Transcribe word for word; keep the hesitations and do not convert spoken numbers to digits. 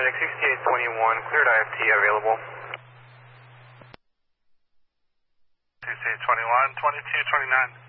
Medic sixty-eight twenty-one, cleared I F T available. sixty-eight twenty-one, twenty-two twenty-nine.